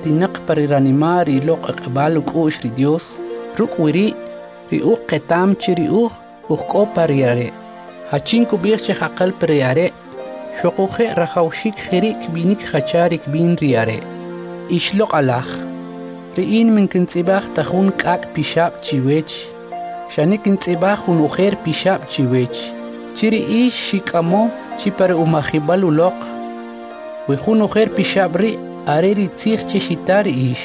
petinak para ranimar y loq aqbal uqosh ri Dios ruk wiri ri uq qatam chiri uq uqo pariare hachin kubir che haqal pariare shoqoxe rakhawshik khirik binik khacharik bin riare ishloq alakh riin min kintsibakh takhun kak pishab chiwech shanik kintsibakh un ukher pishab chiwech chiri ish shikamo chipar umakhibal uloq wihun ukher pishabri areri tsikh chishitar ish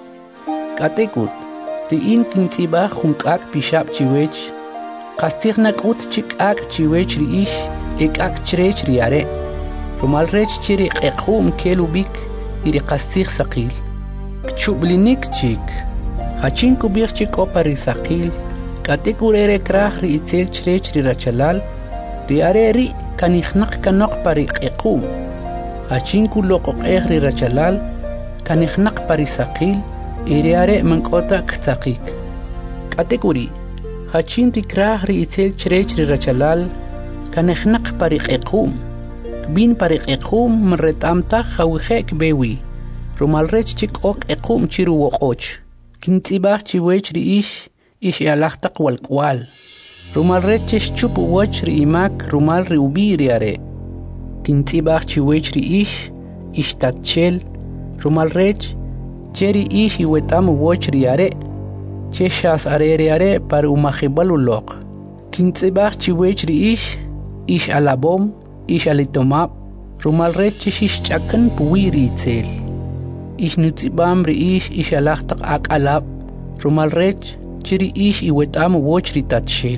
katekut riin kintsibakh un kak pishab chiwech qastikh nakut chikak chiwech riish ekak chrech riare rumal rech chiri qequm kelubik iri qastikh saqil kchublinik chik hachin kubir chik opari saqil katekurere krah ri itzel chrech ri rachalal ri areri kanikhnaq kanaq pari qequm hachin kuloq qeqri rachalal kanikhnaq pari saqil iri are mankota ktsaqik katekuri hachin ri krah ri itzel chrech ri rachalal kanikhnaq pari qequm bin pari qequm mretamta khawkhek bewi rumal rech chik ok qequm chiru woqoch kintsibach chiwech ri ish yalahtaq walqwal rumal rech chup woch ri imak rumal ri ubiri are kintsibach chiwech ri ish tatchel rumal rech cheri ish iwetam woch ri are cheshas are par umakhibal uloq kintsibach chiwech ri ish alabom ish alitomab rumal rech chish chakan puwiri tsel ish nutsibam ri ish alahtaq akalab rumal rech chiri ish iwetam woch ri tatshel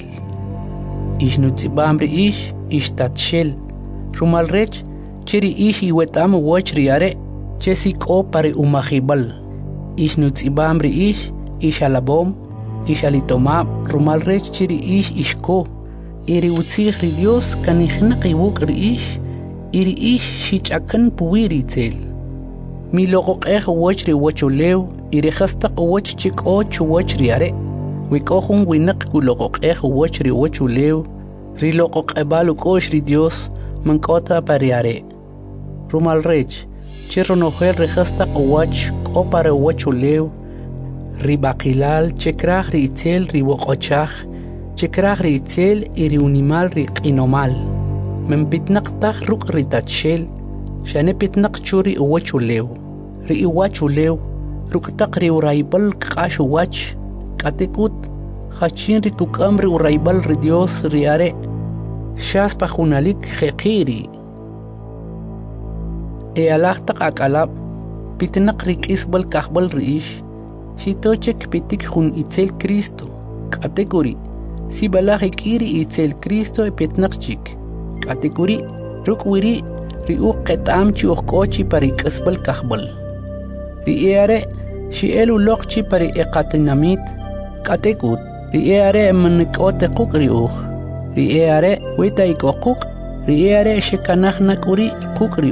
ish nutsibam ri ish tatshel rumal rech chiri ish iwetam woch ri are chesiko pare umakhibal ish nutsibam ri ish alabom ish alitomab rumal rech chiri ish ishko iri utzikh ri Dios kanikhnaqi wuk ri iri shichakan puwiri tsel mi loqo qeq woch ri wochulew iri khastaq woch chik och woch ri are wikohun winaq kuloqo qeq woch ri wochulew ri loqo qebal ukosh ri Dios mankota pariare rumal rech chironoher ri khastaq woch opare wochulew ri baqilal chekrah ri tsel ri woqochach chekrah ri tsel iri unimal ri qinomal men pitnaq tag ruk ri tatshel shane pitnaq churi uwachulew ri iwachulew ruk taq ri uraybal qash wach katekut khachin ri kukam ri uraybal ri Dios ri are shas pa khunalik khaqiri e alah taq akalab pitnaq ri kisbal kahbal ri shitochek pitik khun itzel Cristo katekuri si balaghi kiri itzel Cristo e pitnaqchik katekuri rukwiri ri uqetam chi uqochi pari kasbal kahbal ri eare shi elu loqchi pari eqatinamit katekut ri eare manqote qukri ri eare wita ikoquk ri eare shekanahna kuri qukri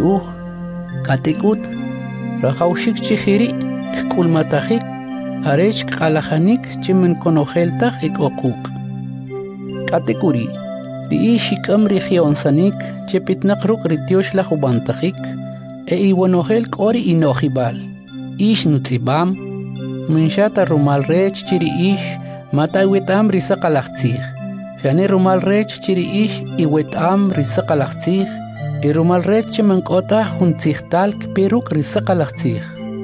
katekut rahawshik chi khiri kulmatahik arech qalakhanik chimen konojeltaj ikoquk katekuri ri ishikam ri khionsanik chepitnaq ruk ri tiosh la jubantajik e iwonojel qori inojibal ish nutzibam minshata rumal rech chiri ish mata iwetam ri saqalaqtzij shane rumal rech chiri ish iwetam ri saqalaqtzij e rumal rech chimankota juntzijtal kperuk ri saqalaqtzij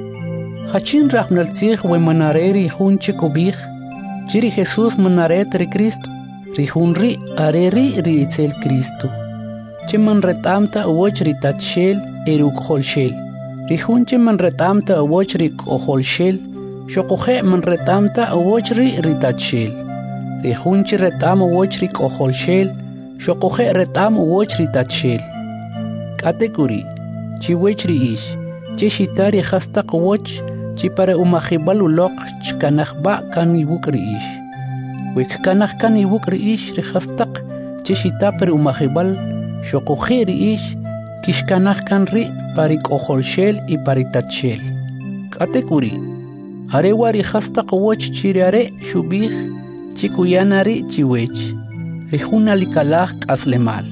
hachin rahmnaltzij we manareri junche kubij chiri Jesús manaret ri Cristo rihunri areri ri itzel Cristo chiman retamta woch ri tatshel eruk holshel rihun chiman retamta woch ri holshel shoqoje man retamta woch ri tatshel rihun chi retam woch ri holshel shoqoje retam woch ri tatshel katekuri chi wech ri ish chi shitari khastaq woch chi para umakhibal uloq chkanahba kan ibuk ri ish wik kanah kan ibuk ri ish ri khastaq chi shita per umakhibal shoqoje ri ish kishkanah kan ri parik oholshel y paritatshel katekuri arewa ri khastaq woch chirare shubih chikuyanari chiwech rihuna likalaj aslemal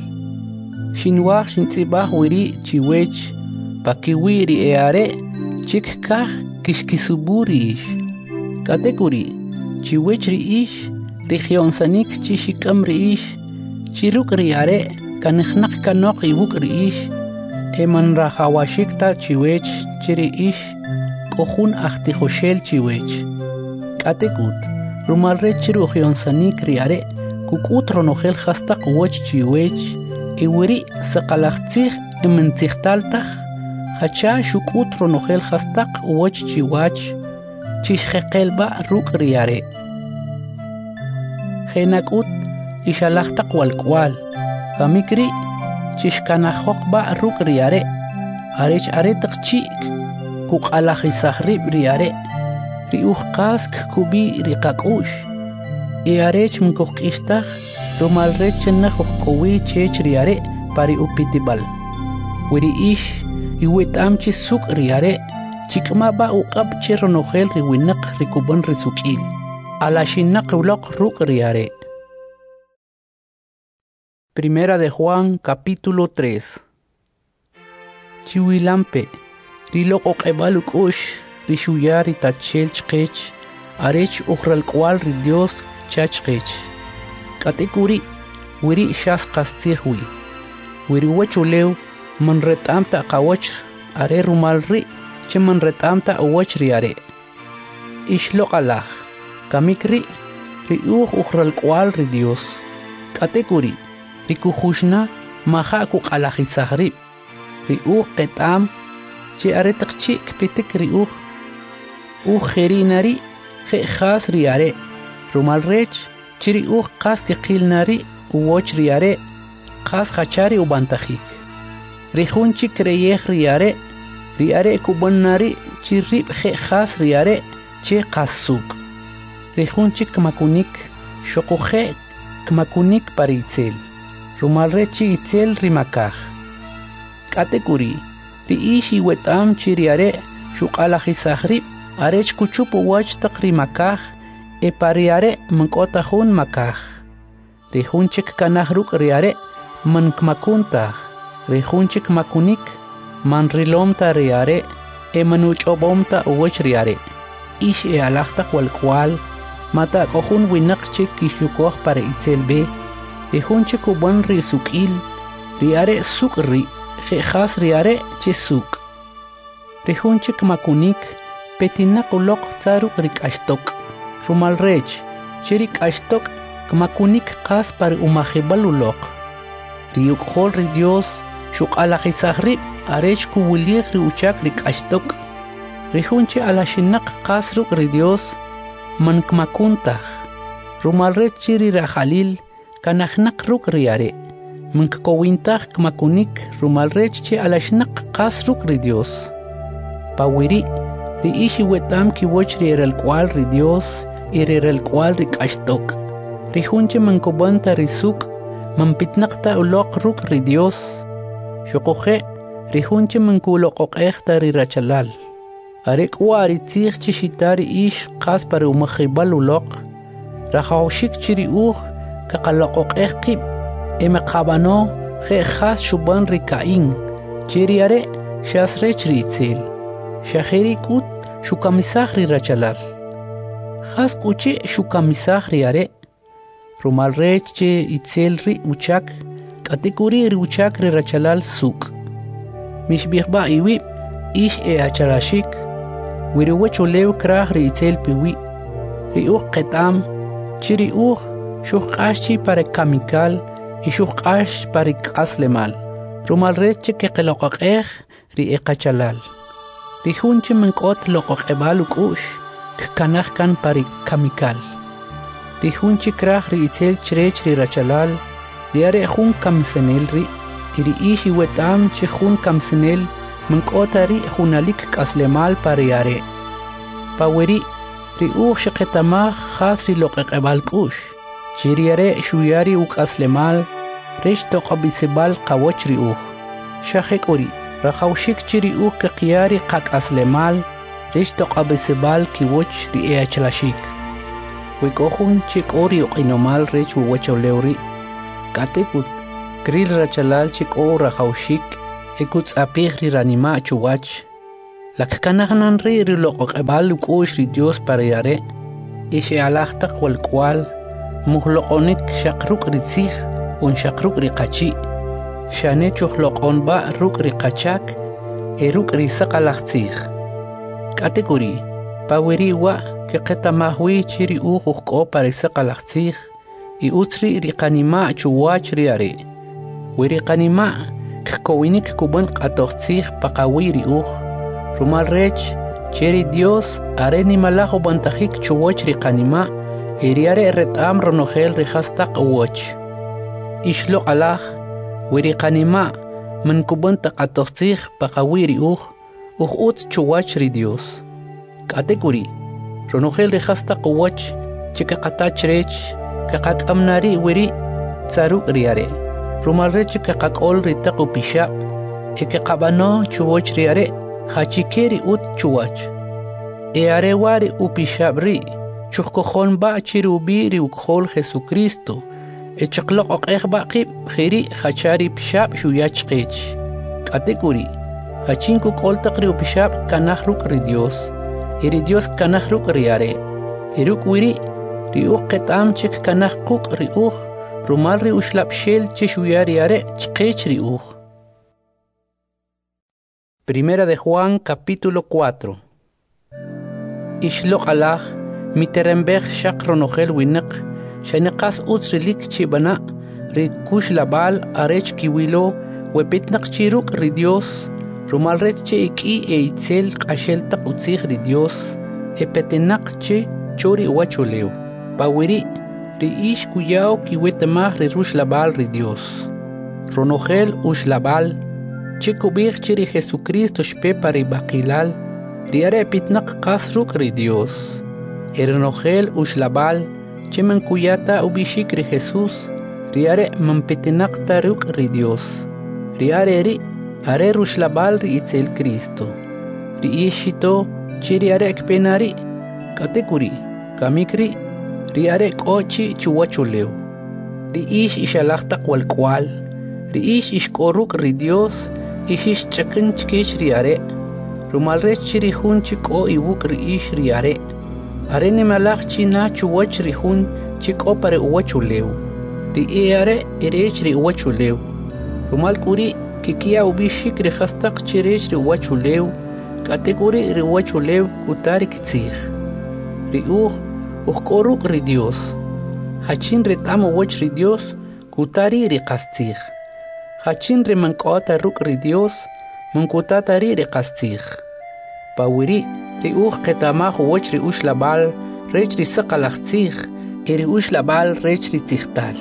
shinwaj shintzibaj wiri chiwech pakiwiri eare chikkaj kishkisuburi ish. Katekuri, chiwech ri ish, rigionsanik chishikam ri ish, chiruk riare, kanihnak kanok iwuk ri ish, eman rahawashikta chiwech chiri ish, kohun ahtijoshel chiwech. Katekut, rumalre chiru rigionsanik riare, kukut ronogel hastak woch chiwech, iwiri sakalachtzich imentzihtaltach, hacha shukut ronogel hastak woch chiwach, chishjekelba ruk riare. Genakut ishalachtak walkwal, kamikri chishkanajokba ruk riare, arech aretak chik, kukalajisajrib riare, riujkask kubi rikakush, arech mkokistaj, rumalrech chenajokkowi chech riare pari upitibal. Wiri ish, iwetamchi suk riare, chikmaba uqab cheronogel riwinak rikuban risukil. Alashinak ulok ruk riare. Primera de Juan, capítulo 3. Chiwilampe, rilok oqebaluk ush, rishuyari tachel chkech, arech uxral kwal ri Dios chachkech. Katekuri, wiri shas kastirhui. Wiri wachulew, man retamta kawach, are rumalri, che man retamta awach riare. Ishlok alaj. Kamikri, riuj uxral kwal ri Dios. Katekuri, rikujushna, maja kukalajisajrib. Riuj ketam, che aretak chik pitik riuj. Ujerinari, jejas riare. Rumalrech, chiriuj kas kikilnari, uwoch riare. Kas hachari ubantajik. Rijunchik reyej riare. Riare kubannari, chirrib jejas riare, che kasuk. Rijunchik kmakunik, shokoje kmakunik para itzel. Rumalrechi itzel rimakaj. Katekuri, riishi wetam chiriare, shukalajisajrib, arech kuchupu wachtak rimakaj, pariare mankotajun makaj. Rijunchik kanahruk riare, man kmakuntaj. Rijunchik makunik, man rilomta riare, manuchobomta uwech riare. Ish alachtak walkwal, mata kohun winakchik kishlukoj para itzelbe, rihunche kuban ri sukil, riare sukri, jejas riare che suk. Rihunche kmakunik, petinak ulok tsaruk rik ashtok. Rumalrech, chirik ashtok, kmakunik kas para umajibal ulok. Riuk hol ri Dios, shuk alajizajrib, arech kuwilir ri uchak rik ashtok. Rihunche alashinak kas ruk ri Dios, man kmakuntaj. Rumalrech chiri rajalil, kanajnak ruk riare. Mankowintaj kmakunik, rumalrech che alashnak kas ruk ri Dios. Pawiri, ri ishi wetam kiwoch riere el cual ri Dios, riere el cual ri kashtok. Rihunche mankobanta risuk, mampitnakta ulok ruk ri Dios. Shokoje, rihunche mankulokokejta ri rachalal. Arek waritzich chishitari ish kas para umajibal ulok. Rajawshik chiri kakalokok ekib. Emekabano jejas shuban rikain. Chiriare shasrech ritzel. Shajerikut shukamisahri rachalal. Has kuche shukamisahri are. Rumalreche itzelri uchak. Katekuri ri uchak ri rachalal suk. Mishbihba iwi ish achalashik. Wiriwecho lew krah ri itzel piwi. Riuj ketam, chiriuj, shukashi para kamikal, y shukash para kaslemal. Rumalreche que kelokakej ri ekachalal. Rihunche menkot lokokebal ukush, kanahkan para kamikal. Rihunche krah ri itzel chrech ri rachalal, riare jun kamsenel ri, iri ishi wetam che jun kamsenel, menkotari junalik kaslemal para yare. Paweri, riuj sheketama khasri lokekebal kush. Chiriare shuyari ukaslemal, resh toqabisebal qawoch riuj. Shahek ori, rajawshik chiriuj keqiari qak aslemal, resh toqabisebal kiwoch riechlashik. Wikohun chik ori oqinomal rech uwachawlewri. Katekut, kril rachalal chik o rajawshik, ekuts apigri ranima chuwach. Lak kanahnan ri loqoq ebal kush ri Dios para yare. Ishe alahtaq wal kwal muhloqonik shaqruk ri tzih un shaqruk ri qachi. Shane chuhloqon ba ruk ri qachak eruk ri saqalaq tzih. Kategori pawiri wa que qeta mahwi chiri uquk ko para saqalaq tzih i utri ri qanima chuwach ri are. Wiri qanima kkowinik kuban qatoq tzih paqawi ri uq. Rumal rech cheri Dios areni malajo bantajik chuwach ri qanima eriare retam ronogel ri hastaq uwach. Ishlo alaj wiri qanima man kuban taqatoq tzih paqawi ri uq ut chuwach ri Dios. Kategori ronogel ri hastaq uwach chika qatach rech kaqak amnari wiri tsaruk ri are. Rumal rech kaqakol ri taqu pishab qabano chuwach ri are hachikeri ut chuwach. Are wari upishabri chuhkojon ba chirubi ri ukhol Jesucristo chaqloq oqeqba qib khiri hachari pishab shuyach qech. Kategori hachinku qoltaq ri upishab kanahruk ri Dios. Iri Dios kanahruk ri are. Iruk wiri ri uqetam chik kanahquk ri uq rumal ri ushlab shel chishuyari are chqech ri uq. Primera de Juan capítulo 4. Ishloq alaj miterembej shaq ronogel winak shaniqas utsrilik chibana ri kush labal arech kiwilo wepitnaq chiruk ri Dios rumal rech che iki itzel qashel taq utzig ri Dios petinaq che chori wachuleo pawiri ri ish kuyao kiwetemah ri rush labal ri Dios ronogel ush labal chikubig chiri Jesucristo shpepa ri baqilal riare pitnaq qasruk ri Dios ronogel ush labal chiman kuyata ubishik ri Jesus riare mampitinaq taruk ri Dios riare ri are rush labal ri itzel Cristo ri ishito chiri are ekpenari kategori kamikri riare qochi chuwachuleo ri ish ishalaqtaq wal kwal ri ish ishkoruk ri Dios ishish chakin chkich riare rumal rech chiri hun chiko iwuk ri ish riare are ni malaq china chuwach ri hun chiko pare uwachuleo ri are erech ri uwachuleo rumal kuri kikia ubishik ri hastaq chirech ri uwachuleo kategori ri uwachuleo kutarik tzih ri uqkoruk ri Dios hachin retam uwach ri Dios kutari ri qastzih hachin ri mankota ruk ri Dios mankutata ri qastzih pawiri ri qetamaj uwach ri ush labal rech ri saqalaq tzih ri ush labal rech ri tzihtal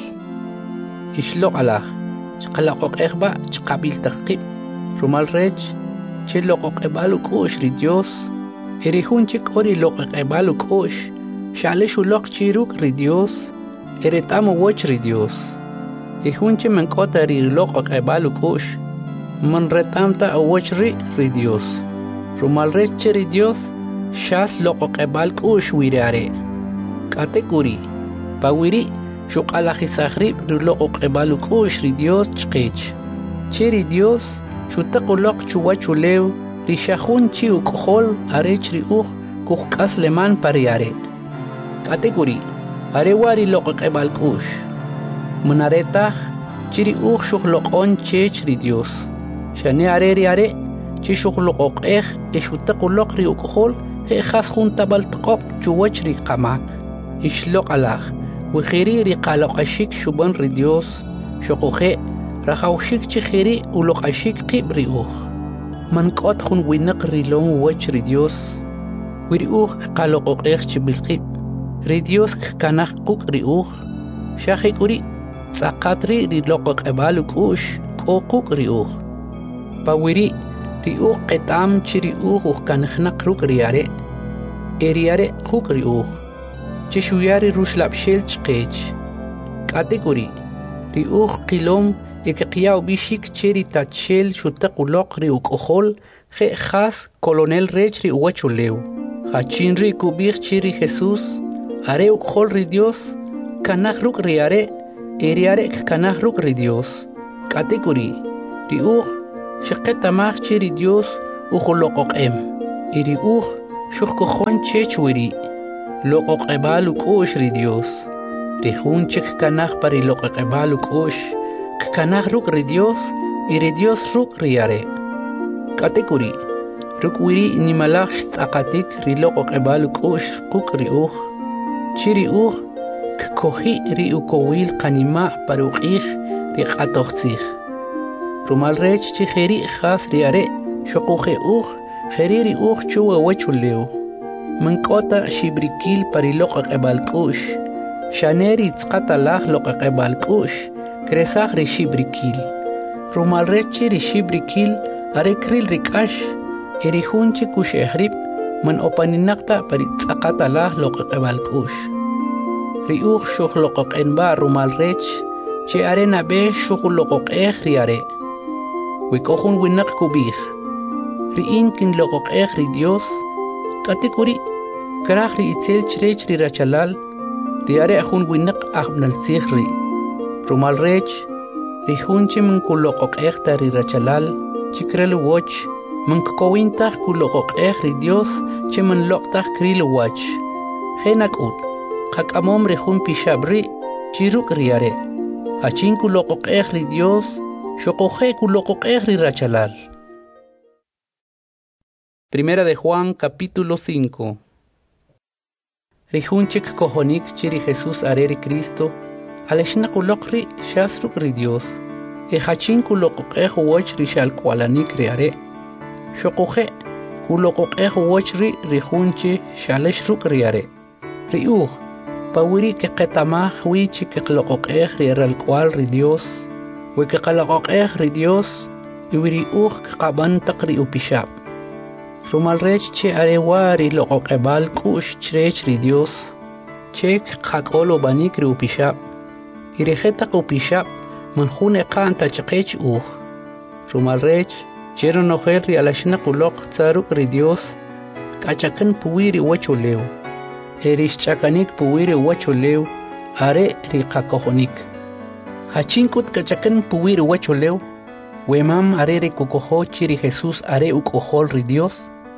ishloq alaj chqalaqoq eqba chqabil taqib rumal rech che loqoq ebal ukush ri Dios ri hun chik ori loqoq ebal ukush shale shuloq chiruk ri Dios ri tam uwach ri Dios hun che mankota ri loqoq ebal ukush man retamta uwach ri Dios rumal rech ri Dios shas loqoq ebal ukush wirare kategori pawiri shuqalajisaqrib ri loqoq ebal ukush ri Dios chqech cheri Dios shutaqoloq chuwachuleo ri shahun chi ukhol arech ri uq kuqas leman pariare kategori are wari loqoq ebal ukush munaretaq chiri uq shuqloqon chech ri Dios shane are ri are chi shuqloqoq shutaqoloq ri ukhol khas junta baltqoq chuwach ri qamak ishloq alaj wixiri ri qaloqashik shuban ri Dios shuqoje rajawshik chijiri uloqashik qib ri uq mankot jun winaq ri lon wach ri Dios wiri uq qaloqoq chibilqib ri Dios kanaq quk ri uq shaqikuri tsaqatri ri loqoq ebal ukush qoquk ri uq pawiri ri uq qetam chiri uq kanaqnaq ruk ri are eriare quk ri uq chishuyari rushlab shel chqech kategori ri uq qilom qiyaw bishik cheri tachel shutaqoloq ri uqhol khas colonel rech ri uwachuleo hachin ri kubig chiri Jesus are uqhol ri Dios kanaq ruk ri are eriare kanaq ruk ri Dios kategori ri uq shaqetamaj chiri Dios uqoloqoqem iri shuk kojon chechwiri loqoq ebalu kosh ri Dios ri hunchik kanaj pari loqoq ebalu kosh kanaj ruk ri Dios iri Dios ruk riare katekuri ruk wiri nimalaj tzaqatik ri loqoq ebalu kosh quk ri chiri kohi ri ukowil qanima paruqij ri qatoqtzij rumal rech chi kheri khas riare shuquje خريري شوى وچوليو من قوتا شبريكيل بري لوقق بالكوش شانيري تقطع لاخ لوقق بالكوش كريساخ ري شبريكيل رومال ريتشي ري شبريكيل اري كريل ريكاش اري خونچي كوش اخريب من اوباني نقطع بري تقطع لاخ لوقق بالكوش ري شوخ لوقق انبا رومال ريتش چي اري نبه شوخ لوقق اخري اري ويكوخون وينق كوبيخ riin kin loqoq ri Dios katikuri kraj ri itzel chrech ri rachalal riare ajun winaq ajbnal sihri rumal rech ri hunchi min kuloqoq ta ri rachalal chikrel woch min kowintaj kuloqoq ri Dios che min loqtaj kril wach khenakut qakamom ri hun pishabri chiruk riare achin kuloqoq ri Dios shoqoje kuloqoq ri rachalal. Primera de Juan, capítulo 5. Rihunchik kohonik chiri Jesús areri Cristo, aleshna kulokri shasruk ri Dios, hachin kulokok woch ri shal kwalanik riare, shokoje kulokok woch ri rihunchi shaleshruk riare, pawiri ke ketamah wichi ke klokok riare al kwal ri Dios, we ke kalokok ri Dios, iwiri ke kaban takri upishab. Rumal rech che arewari loqoq ebal kush chrech ri Dios chek qaqolo banik ri upishab irejeta upishab man khune qanta chqech rumal rech chero nojer ri alashna quloq tsaruk ri Dios kachakan puwiri wachuleu erish chakanik puwiri wachuleu are ri qaqohonik hachinkut kachakan puwiri wachuleu wemam are ri kukoho chiri Jesús are ukohol ri Dios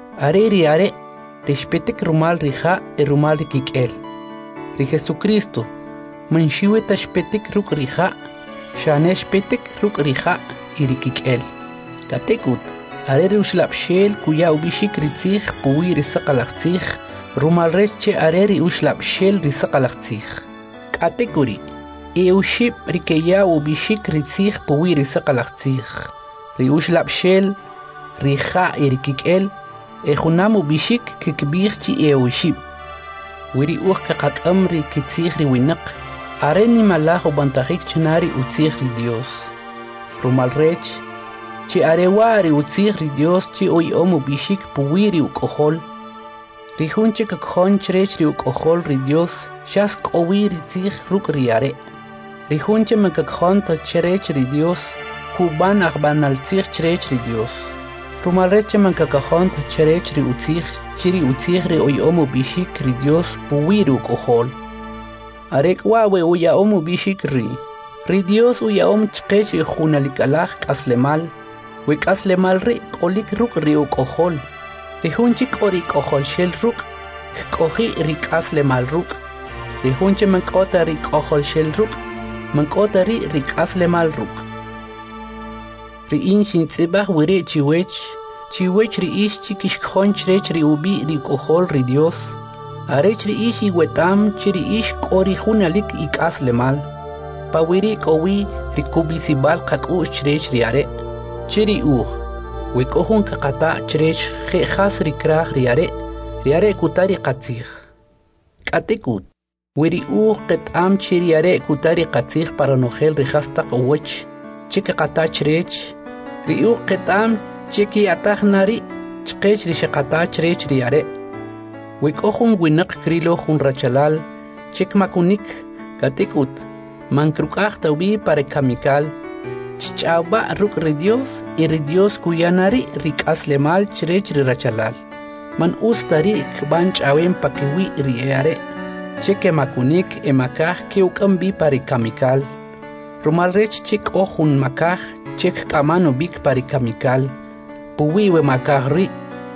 are respetek rumal rija e rumal rikikel ri Jesucristo manshiwe tashpetek ruk rija shanesh petek ruk rija irikikel katekut are ushlapshel kuya ubishik ritzig puwi risaqalaqtzig rumal reche are ushlapshel risaqalaqtzig katekuri uship rikeya ubishik ritzig puwi risaqalaqtzig ri ushlapshel rija irikikel Ejunamu bishik kikbirchi eushib. Wiri ka amri kitzihri winak. Areni malajo bantajik chenari utzihri Dios. Rumal rech. Chi arewari utzihri Dios chi oy omu bishik puwiri ukohol. Rihunche kakon chrechri ukohol ri Dios. Shas kowiri tzih ruk riare. Rihunche makakon ta chrechri Dios. Kuban akbanal tzih chrechri Dios. Rumal reche man kakahon ta cherech ri utzig ri oy omu bishik ri Dios puwiru kohol. Arek wawe uya omu bishik ri Dios uya omu chqech ri junalikalaj kaslemal. Wik aslemal ri kolik ruk ri ukohol. Ri hunchik ori kohol shel ruk kohi ri kaslemal ruk. Ri hunche man kota ri kohol shel ruk man kota ri kaslemal ruk. ri inshin tsibah wiri chiwech ri ish chikish khonch rech ri ubi ri kohol ri Dios arech ri ish iwetam chiri ish kori hunalik ikas lemal pawiri kowi ri kubisibal qaku chrech ri are chiri we kohun kaqata chrech khas ri krah ri are kutari qatzig katekut wiri qetam chiri are kutari qatzig para nogel ri khasta qowch chiki qata chrech Riu qetam chiki atahnari chqech ri shaqata chrech ri are wikohun winaq krilo hun rachalal chik makunik katikut mankrukaj tawbi para kamikal chichaba ruk ri Dios y ri Dios kuyanari rikaslemal chrech ri rachalal man ustari kban chawen pakiwi ri are chike makunik emakaj ke ukambi para kamikal rumal rech chik ohun makaj chek kamano bik pari kamikal puwiwe makahri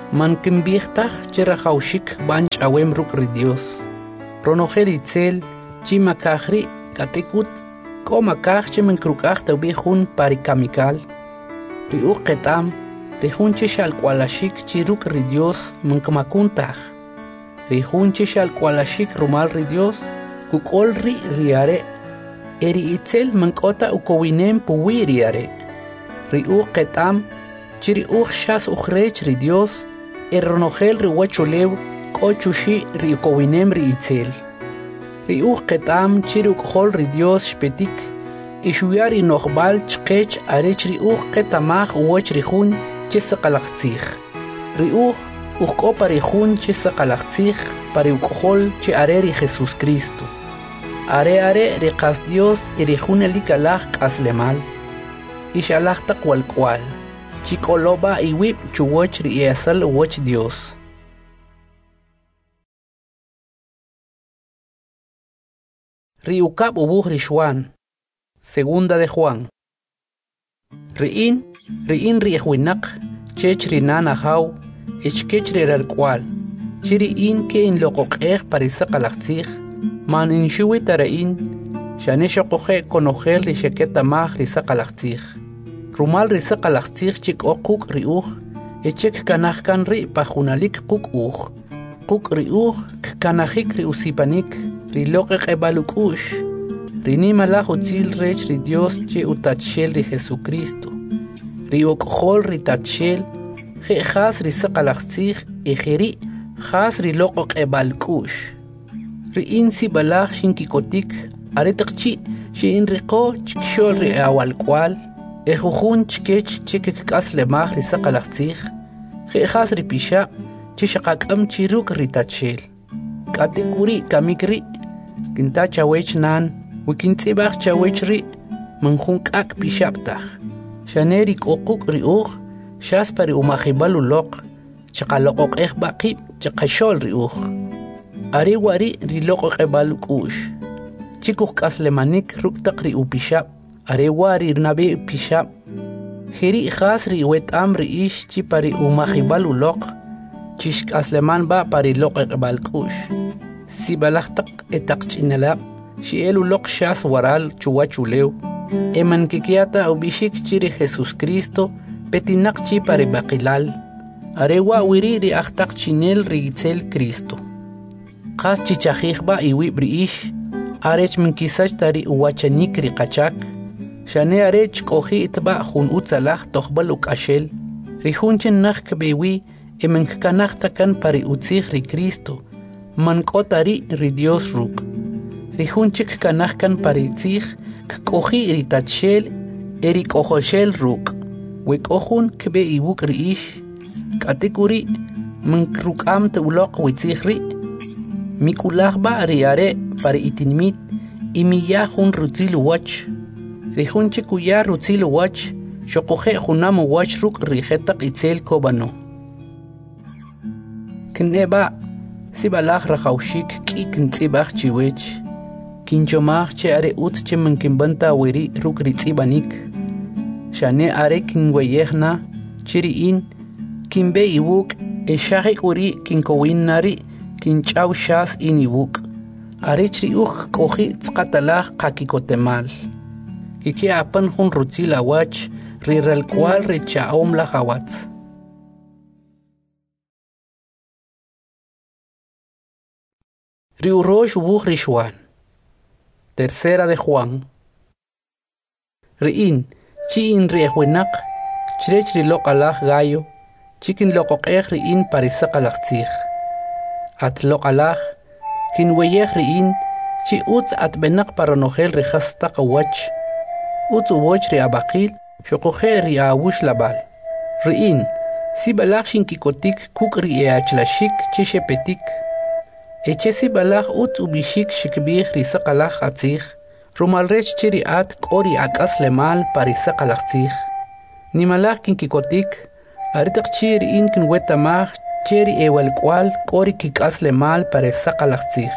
Man kimbihtaj cherajaushik banch awem ruk ri Dios. Ronogel itzel chi makajri katekut ko makaj che men krukaj te ubihun parikamikal. Ri uqetam ri hunche shal kwalashik chi ruk ri Dios man kamakuntaj. Ri hunche shal kwalashik rumal ri Dios kukol ri riare. Eri itzel man kota ukowinem puwi riare. Ri uqetam chi ri shas ukrech ri Dios ronogel ri wachulew ko chushi ri ukowinem ri itzel. Ri uqetam chi ri ukhol ri Dios shpetik ishuyar inoqbal chqech arech ri uqetamaj uwach ri hun che saqalaqtzij. Ri uqko pari hun che saqalaqtzij pari ukhol che are ri Jesús Cristo. Are ri qas Dios ri hun elikalaj qaslemal. Ishalaj taqwal kwal. Chikoloba iwip chuwach ri esal wach Dios. Ri ukab ubuj ri Juan. Segunda de Juan. Riin ri ejwinak chech ri nana haw ichkech ri ralkwal. Chiriin ke in loqoqej parisaqalaqtzij man inshuwi tarain shane shoqoje konojel ri sheketamaj ri saqalaqtzij. Rumal ri saqalaqtzij chik oquk ri echek kanajkan ri pajunalik quk quk ri kanajik ri usipanik ri loqeq ebalukush ri nimalaj utzil rech ri Dios che utachel ri Jesucristo ri oqhol ri tachel khas ri saqalaqtzij ejeri khas ri loqeq ebalukush ri insi balaj shinkikotik aretaqchi shin riqo chikshol ri awalkwal ejujun chkech chikik kaslemaj ri saqalaqtzij khas ri pisha chishaqakam chiruk ri tachel katikuri kamikri kinta chawech nan wikintzibaj chawech ri manjun kak pishaptaj shaneri qoquk ri shas pari umajibalu loq chaqaloqoq baqib chaqashol ri ari wari ri loqoq ebalukush chikuq kaslemanik ruktaq ri upishap are wari nabi pishap hiri khas ri wetam ri ish chi pari umajibal uloq chishk asleman ba pari loq balkush si balaqtaq etaqchinalab shiel uloq shas waral chuwachulew eman kikiata ubishik chiri Jesús Cristo petinak chi pari baqilal are wa wiri ri aqtaq chinel ri itzel Cristo khas chichajij ba iwib ri ish arech min kisach tari uwachanik ri qachak shane arech qoji itba jun utzalaj toqbal ukashel ri junchen nakh bewi emen kanachta kan pari utzij ri Cristo man kotari ri Dios ruk ri junchik kanach kan pari tzij qoji ri tachel eri qojoshel ruk we qojun kbe iwuk ri ish katikuri man rukam te uloq witzij ri mikulaj ba ri are pari itinmit imiya jun rutzil wach ri junche kuya rutzil wach shoqoje junam wach ruk ri jetaq itzel kobano kneba sibalaj rajawshik ki kintzibaj chiwech kinchomaj che are ut che mankimbanta wiri ruk ri tsibanik shane are kinweyejna chiriin kinbe iwuk eshaqi uri kinkowinari kinchaw shas inibuk arichri qoji tsqatalaj qakikotemal kiki apan jun rutzil awach ri ralkwal ri chaom la hawatz ri urosh ubuj ri Juan. Tercera de Juan. Riin chi in ri ejwenak chrech ri loqalaj gallo chikin loqoqej riin parisaqalaqtzij at loqalaj kinweyej riin chi utz at benak paranojel ri khastaq wach utz woch ri abaqil shoqoje ri awush labal riin si balaj shinkikotik kuk ri eachlashik chi shepetik eche si balaj utz ubishik shikbij ri saqalaj atzij rumalrech chiri at kori akas lemal parisaqalaqtzij nimalaj kinkikotik aritak chiri in kinwetamaj cheri ewalkwal kori kikas lemal parisaqalaqtzij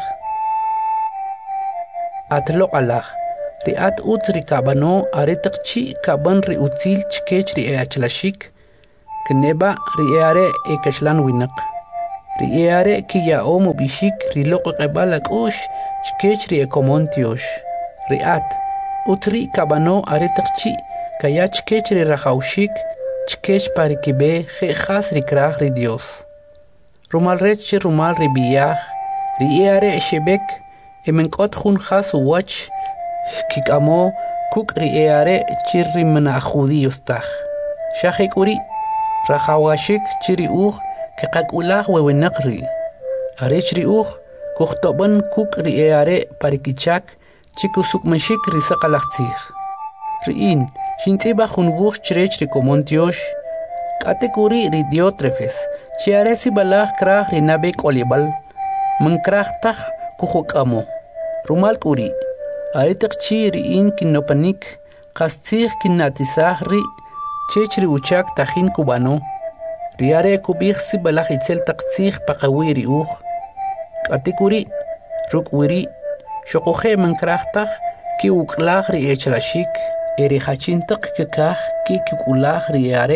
at loqalaj ri at utz ri kabano aritak chi kaban ri utzil chkech ri eachlashik كنبا رياري إكشلان وينق رياري كي يأومو بيشيك ريلوق قبالك أوش شكيش ري إكومونتيوش ريات أتري كابانو أريتقشي كيا شكيش ري رخاوشيك شكيش باريكيبي خي خاص ري كراخ ري ديوس رومال ريتش رومال ري بياخ رياري شبك إمنكوت خون خاص وواتش كيك أمو كوك رياري تشيري من أخوذي يستخ شاخيك أوري رخاواشيك تشيري أوخ كقاك أولاخ وونقري أريش ري أوخ كوختوبن كوك رياري باريكيشاك تشيكو سوك منشيك ريساق لختيخ ريين شنتيبا خنبوخ تشريش ريكومونتيوش كاتيكوري ري ديوترفس تشياريسي بلاخ كراخ ري نابيك أوليبال من كراخ تخ كوخوك أمو رومال كوري أريتق تشي ريين كنوبانيك قاستيخ كناتيساخ ري تشيش ري وچاك تخين كوبانو رياري كوبيخ سي بلاخ يتسل تقتيخ بقوي ري أوخ كاتيكوري روك وري شقوخي من كراخ تخ كي وكلاخ ري إيشلاشيك إري خاچين تق ككاخ كي كولاخ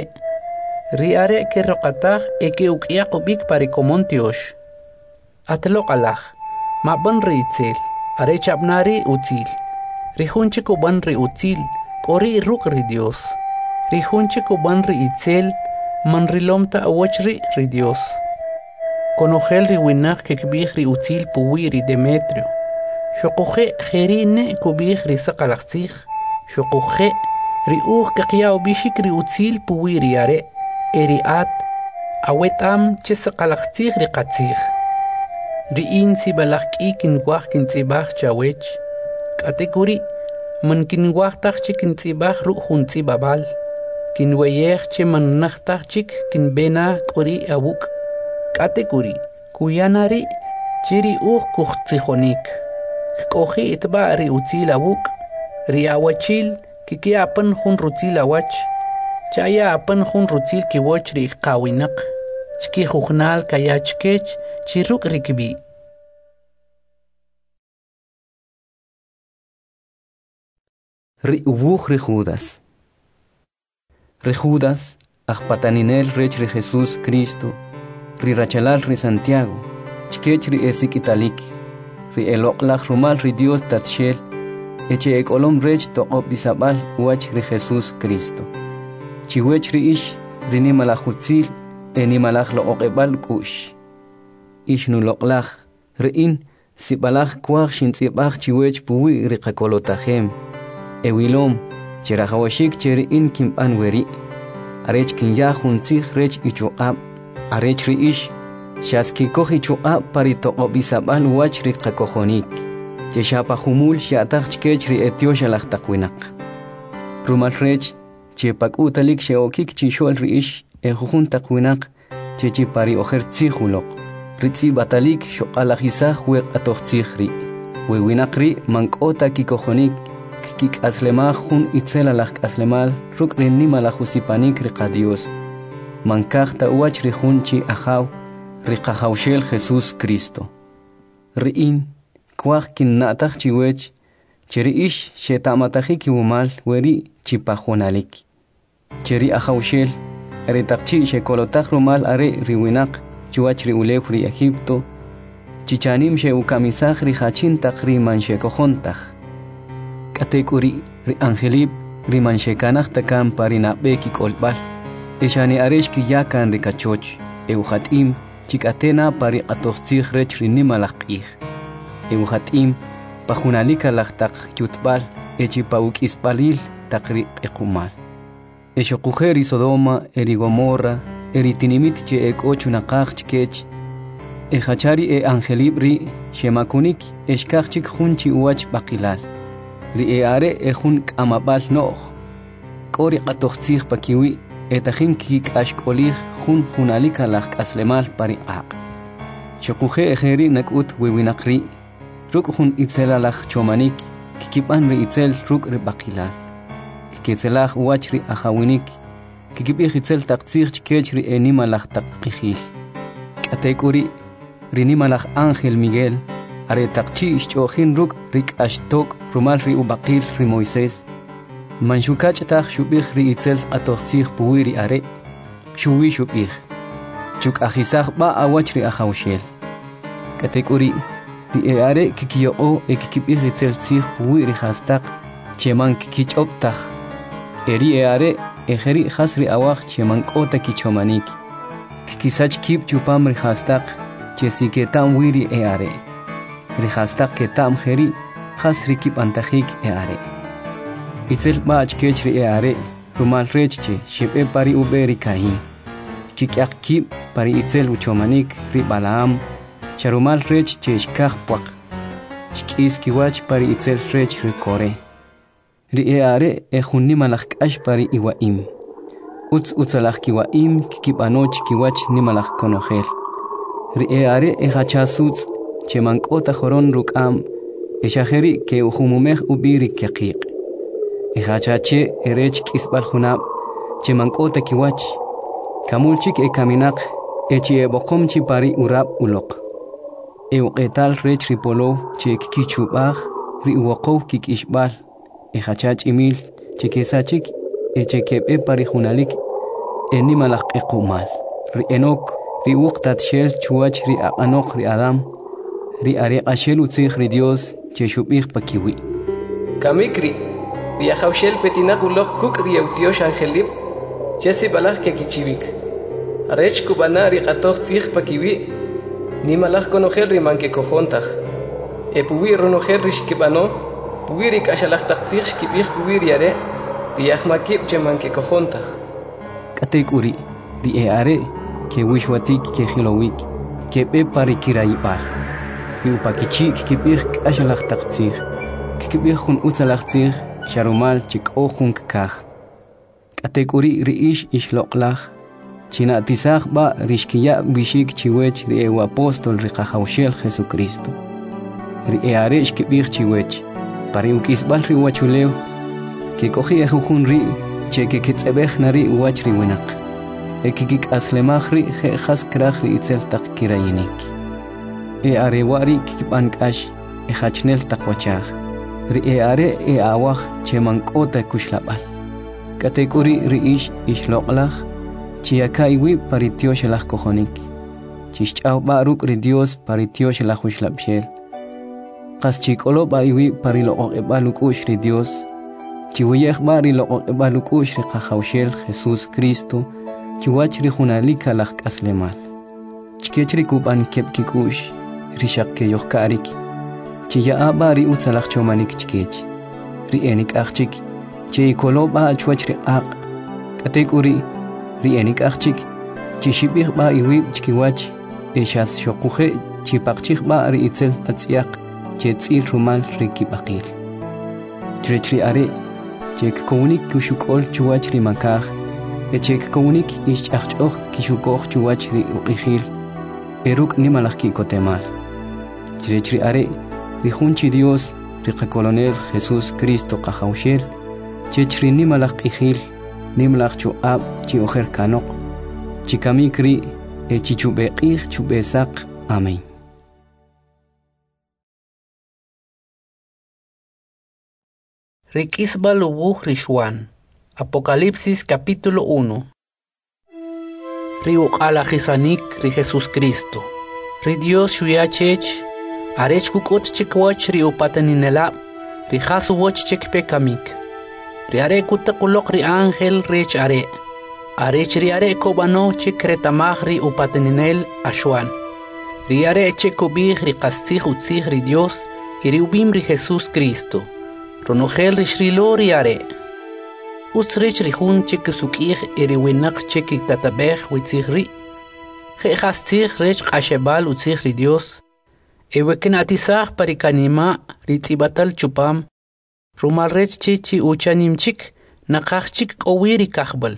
رياري كي رقاتاخ إكي وكياقو بيك باري كومونتيوش أتلوق ألاخ ما بن ريتسيل أري چابناري أوتيل ريخونچكو بن ري أوتيل كوري روك ري ديوس ريخونچكو بن ري إتسيل من ريلومتا أوچري ري ديوس كونوخيل ري ويناخ ككبيخ ري أوتيل بوي ري ديمتريو شقوخي خيرين كوبيخ ري سقالختيخ شقوخي ري أوخ كقياو بيشيك ري أوتيل بوي رياري إريات أويتام چه سقالختيخ ري قاتيخ ريين سي بلاخ كي كنواخ كنتيباخ چاويچ كاتيكوري من كنواخ تاخ كنتيباخ رو خونتي بابال كنويخ چه من نختاخ چيك كنبينا كوري أبوك كاتيكوري كوياناري چيري أوخ كوختيخونيك كوخي اتباع ري أوتيل أبوك ري أوچيل كي أبن خون روتيل أوچ چايا أبن خون روتيل كي وچ ري قاوينق چكي خوخنال كايا چكيچ چيروك ركبي ري أبوخ ريخوداس ريخوداس أخبطانينيل ريچ ري جيسوس كريستو ري رachالال ري سانتياغو چكيچ ري اسيك إتاليك ري الوقلاخ رومال ري ديوس تاتشيل eche ekolom rech to obisabal wach ri Jesus Cristo chiwech ri ish rini malachutzil eni malach lo oqebal kush ish nu loqlach rein sibalach kwach shintzibach chiwech puwi ri qakolotahem ewilom cherahawashik cherin kimpan weri arech kinya khuntzig rech ichuqab arech ri ish shaski kohi chuqab parito obisabal wach ri qakojonik Cheshapa humul shatach chkech ri etiosha lachtakwinaq. Rumal rech chepak utalik sheokik chishol ri ish ejujun takwinaq chechi pari ojer tzihulok. Ritzi batalik shoqalajisaj weq atochtzih ri. Wewinaq ri mankota kikojonik kik aslemaj jun itzela laj aslemal ruk rinni malajusipanik ri qadios. Mankaj ta uach ri jun chi ajaw ri qajawshel Jesus Cristo. Riin kwaq kinnataq chiwech cheri ish shetamataqi kiwumal weri chipajonalik cheri ajawshel aretaqchi shekolotaq rumal are riwinaq chiwach ri ulef ri Egipto chichanim she ukamisaj ri hachintaq ri manshekojontaq katekuri ri angelib ri manshekanaq takan parinabeki kolbal ishani aresh ki yakan ri kachoch euhatim chikatena pari atochtzig rech ri nimalaqih Euhatim pajunalika lachtak yutbal echipauk ispalil takri ekumal. Eshokujeri Sodoma eri Gomorra eri tinimit che ek ocho nakach chkech echachari e angelibri shemakunik eshkachik junchi uach bakilal. Ri are ejun kamabal noh. Kori qatochtzig pakiwi etachin kik ashkolig jun junalika lach aslemal pari aq. Shokuje ejeri nakut wiwinakri ruk hun itzela lach chomanik kikipan ri itzel ruk ri bakilal kikitzelach wach ri ajawinik kikipi itzel taqtzig chkech ri enima lach taqqijil katekuri ri nima lach Ángel Miguel are taqchi chojin ruk rik ashtok rumal ri ubaqil ri Moisés manshukach taq shubih ri itzel atochtzig puwiri are shuwi shubih chuk ahisah ba awach ri ahawshel katekuri ri eare kikiyo o ekikibih ritzel tsih puwi ri hastak cheman kikichoptah eri eare ejeri hasri awach cheman kota kichomanik kikisach kip chupam ri hastak chesiketam wiri eare ri hastak ketam jeri hasri kip antahik eare itzel bach kechri eare rumal rechche shibe pari uberi kahin kikyak kip pari itzel uchomanik ri balam sharumal rech cheshkah puak shkis kiwach pari itzel rech ri kore ri eare ejunni malak ash pari iwaim utsalak kiwaim kikipanoch kiwach ni malak konogel ri eare ejachasuts chemankota joron rukam eshajeri ke ujumumej ubiri kiqiq ejachache erech kisbal junab chemankota kiwach kamulchik ekaminaq echi eboqomchi pari urab uloq euqetal rech ripolo che kikichubaj ri uwaqow kikishbal ejachach imil chekesachik echekebe pari junalik enimalaq equmal ri enok ri uqtat shel chuach ri aqanoq ri adam ri are ashel utzig ri Dios che shubig pakiwi kamikri ri ahawshel petinaquloq kuk ri eutiosh angelib chesi balaj ke kichivik arech kubana ri qatoq tzig pakiwi ni malaj konogel ri manke kojontaj epuwi ronogel ri shkibano puwi ri kashalaj taq tzig shkibig puwi ri are ri ahmakib che manke kojontaj katekuri ri eare ke wishwatik ke khilowik ke be pari kirayibal ri upakichik ke big kashalaj taq tzig ke big khun utsalaj tzig sharumal chik ojun kakaj katekuri ri ish loqlaj china tisaj ba rishkiya bishik chiwech ri ew apostol ri qahawshel Jesucristo ri eare shkibig chiwech pari ukisbal ri wachulew ke koji ejujun ri che ke kitzebej nari wach ri winaq ekikik aslemaj ri jejas kraj ri itzel taq kirayinik eare wari kikibankash ejachnel taq wachaj ri eare awaj chemankota kushlabal katekuri ri ish loqlaj chiakaiwi paritiosh laj kojonik chishch'aw baruk ri Dios paritiosh laj ushlabshel qas chikolo baiwi pariloqoq ebalukush ri Dios chiwiyej bari loqoq ebalukush ri qahawshel Jesús Cristo chiwach ri junalika laj k'aslemal chikech ri kuban kepkikush ri shaqkeyoq karik chiya bari utsalaj chomanik chikech ri enik achchik chikolo ba chwach ri aq katekuri ri enik achchik chishibig ba iwi chkiwach eshas shoquje chipaqchig ba ri itzel tatsiaq chetzil rumal ri kibaqil chri are chek komunik kushukol chuwach ri makaj echek komunik ishach'oj kishukoj chuwach ri uqijil eruk nimalaj kikotemal chri are ri junchi Dios ri qakolonel Jesús Cristo qahawshel chechri nimalaj qijil nimlaj chuab chi ojer kanok chikamikri echichubeqij chubesaq amén. Rikisbal ubuj rishwan Apocalipsis capítulo 1 Ri uqalajisanik ri Jesús Cristo ri Dios shuyachech arech kukot chikwach ri upataninelab ri jasuwoch chikpekamik ri are kutakuloq ri ángel rech arech ri are kobano chikretamaj ri upataninel ashwan ri are chekobij ri qastzij utzij ri Dios iri ubim ri Jesús Cristo ronogel ri shrilo ri are utzrich ri jun chikisukij iri winaq chikitatabej witzij ri jeqastzij rech qashebal utzij ri Dios ewekenatisaj parikanima ri tzibatal chupam rumal rech chichi uchanimchik naqajchik k'owiri kajbal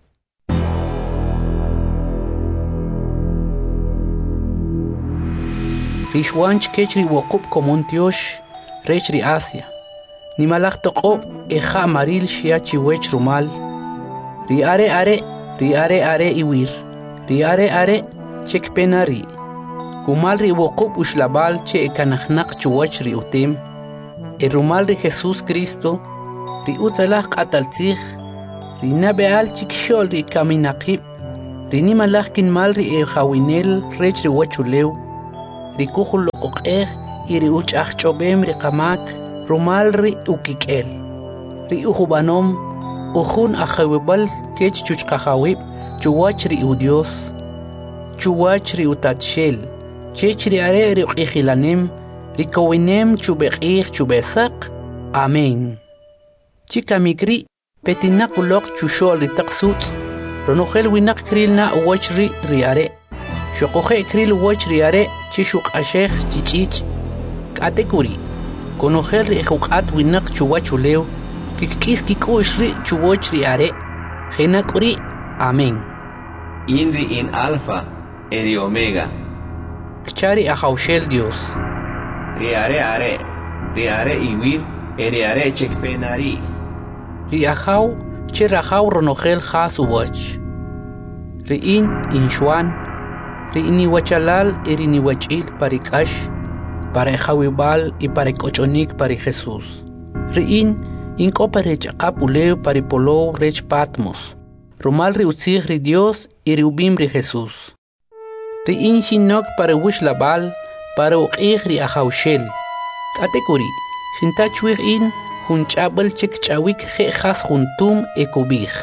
rishwanch kech ri woqub komontiosh rech ri Asia nimalaj toqob eja maril shiachi wech rumal ri are iwir ri are chekpenari kumal ri woqub ushlabal che ekanajnaq chuwach ri utim rumal ri Jesús Cristo ri utzalaj q'ataltzij ri nabeal chikxol ri kaminaqib Rini malachkin mal ri hawinel rech ri wachulew. Ri kuhul loqoqej y ri uchachchobem ri qamak rumal ri ukikel. Ri uhubanom uhun ajawibal kech chuchqajawib chuwach ri udios. Chuwach ri utatshel. Chech ri are ri uqijilanem. Ri kowinem chubeqij chubesaq. Amén. Chika mikri petinak ulok chushol ri taqsut. Ronojel winak kril na uwach ri riare. Shokoje kril uwach riare chishuk ashej chichich. Katekuri. Konojel ri ejuqat winak chuwachulew. Kikis kikush ri chuwach riare. Genakuri. Amén. Inri in alfa eri omega. Kchari ajaushel Dios. Riare are. Riare iwir eri are chekpenari. Riajau che rajau ronojel jas uwach. Riin inshuan. Riini wachalal erini wachil parikash. Para jawibal y para cochonik para Jesús. Riin inko para chakapuleo para polo rech patmos. Romal riutzig ri Dios y riubim ri Jesús. Riin shinok para wish labal para uqig ri ajaushel. Katekuri shintachuig in hunchabel chek chawik khas juntum ekubig.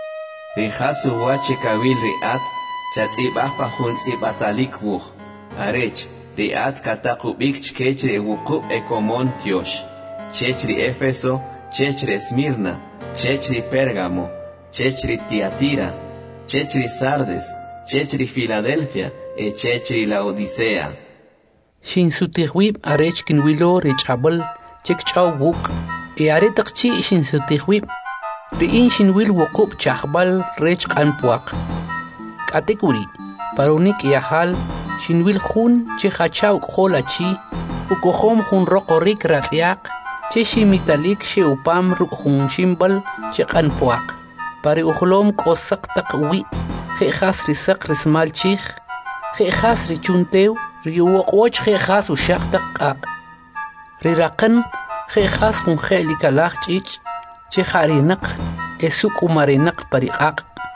Rijasu wache kawil riat chatzibah pa huntzibatalik wuch. Arech riat katakubik chkech ri wuku ekomon tiosh. Chech ri Efeso, chech ri Esmirna, chech ri Pérgamo, chech ri Tiatira, chech ri Sardes, chech ri Filadelfia, chech ri Laodicea. Shin sutihwib arech kinwilo richabel chek chaw wuk. Are takchi shin sutihwib. Riin shin wil wukub chahbal rech kanpuak. Katekuri parunik yahal shin wil hun che hachaw kholachi ukohom hun rokorik ratyak che shimitalik she upam hun shimbal che kanpuak. Pari uhlom kosak takwi khas risak rismal chich khas richuntew riuqoch khas ushaq taqaq. Rirakan khas hun khelikalach chich che kharinak esuk umarinak pariqaq.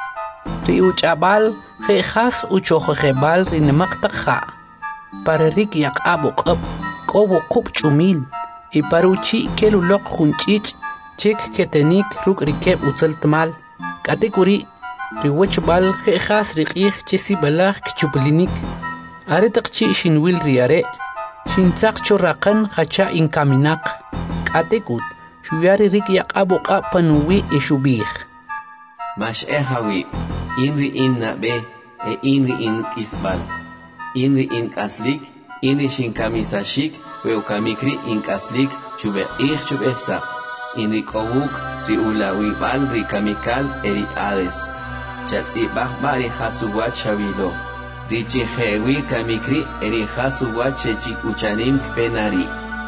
Riuchabal khas uchokhebal rinemaq taqha. Para rik yaqabuq ab qobu qub chumil y paruchi kelulok hunchich chek ketenik ruk rikeb utsaltmal. Katekuri riwachbal khas riqih chesi balagh kchublinik. Are taqchi shinwil riare shintzaq choraqan khacha inkaminak. Katekut shuyari rik yaqabuqa panuwi ishubih. Mash ehawi inri in nabe inri in kisbal. Inri in kaslik inri shinkamisashik weukamikri in kaslik chube chubesa. Inri kowuk ri ulawibal ri kamikal eri ades. Chatzibah bari hasuwat shavilo. Richi hewi kamikri eri hasuwat chechik uchanim kpenari.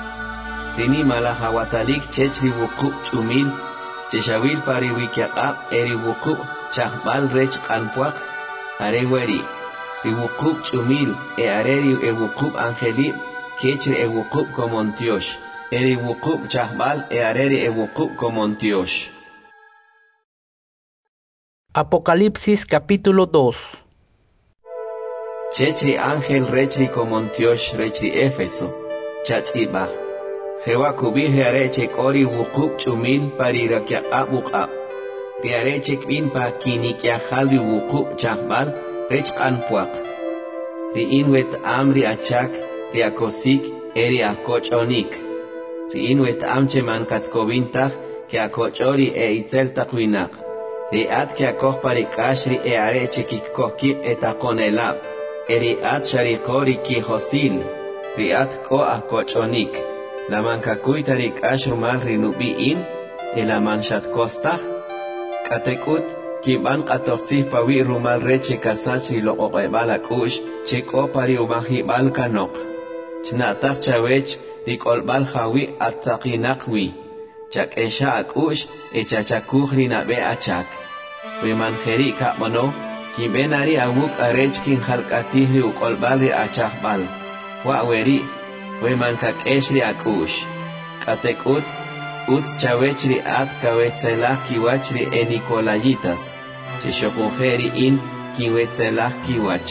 Rini malahawatalik chechri wukub chumil. Cheshawil pari wikiaqab eri wukub chahbal rech kanpuak. Areweri. Ri wukub chumil areri e wukub angelib. Kechri e wukub komontiosh. Eri wukub chahbal areri e wukub komontiosh. Apocalipsis capítulo 2. Chechri ángel rechri komontiosh rechri Éfeso. Chatzibah. Jewa kubih arechek ori wukub chumil parirakia abuqab. Ti arechek bin pa kinikia halri wukub chahbal rech kanpuak. Ti inwet amri achak ti akosik eri akochonik. Ti inwet amche mankat kobintach ki akochori itzel takwinak. Ti at ki akoh parikashri arechek ikkoki etakonelab. Eri at sharikori ki hosil. Ti at ko akochonik. La mankakuy tarik ashrumal rinubiin, la manchat kostach, katekut, kiban katoxi pawi rumal reche kasachri lo oqebala kush, cheko pari umahibal kanok. Chnatach chawech, rikolbal hawi atzakinakwi. Chak esha akush, echachakuhri nabe achak. We manjeri kapmono, kibenari awuk arech kin halkatihri ukolbalri achakbal. Waweri, we mankak eshri akush. Katekut, uts chawechri at kawetzelak kiwachri enikolayitas. Chishokujeri in kinwetzelaj kiwach.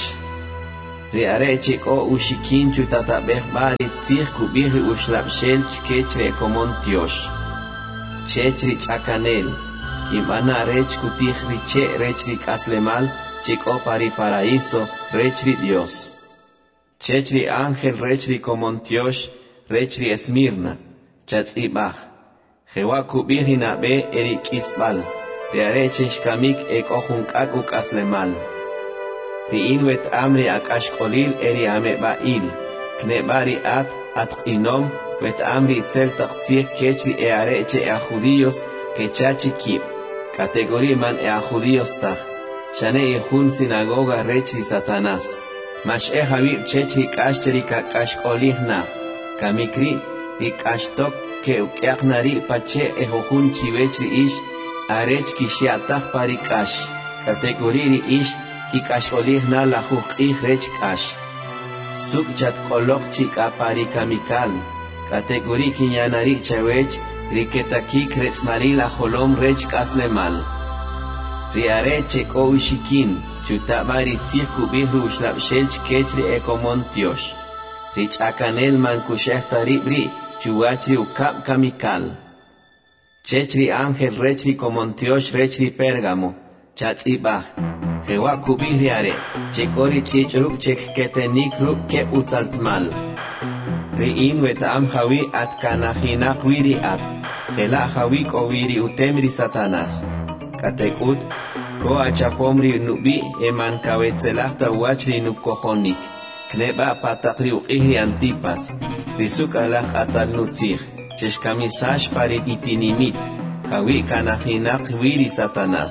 Riare chiko ushikin chutatabej bari tzih kubiri ushlapshel chkechre komon tiosh. Chechri chakanel, imana rech kutich riche rechri kaslemal, chiko pari paraíso, rechri Dios. Chechri ángel rechri komon tiosh, rechri Esmirna, chatzibaj. Jewa kubiri nabe erik isbal, riare cheshkamik ekojunkak kaslemal. Ri'in wet amri akashkolil eri ame ba'il, knebari at inom wet amri tzel taqtzih kechri eareche ea judíos kechachi kib, categoría man ea judíos taj, shane ihun sinagoga rechri Satanás, mash habib chechri kashcheri kakashkolih na, kamikri ikashtok ke ukyaknari pache ehojun chivechri ish, arech kishiataj parikash, categoría ish, kikashkolih na la jukih rech kash. Subchat kolok chika parikamikal, kategori kinyanari chawech, riketakik retzmari la holom rech kaslemal. Riare cheko ushikin, chutabari tzih kubihru ushlapshel chkechri ekomontiosh. Rich akanel mankusheh taribri, chuachri ukap kamikal. Chechri ángel rechri komontiosh rechri Pérgamo, chatzibah. Jewa kubihriare, chekori chichruk chek ketenik ruk ke utzaltmal. Ri'in wetam hawi at kanahinak wiri at, jela hawi koviri utemri Satanás. Katekut, ko achapomri nubi eman kawetzelachta wachri nukohonik. Kneba patakri uqihri antipas, risuk alach atal nutzich, cheshkamisash pari itinimit, hawi kanahinak wiri Satanás.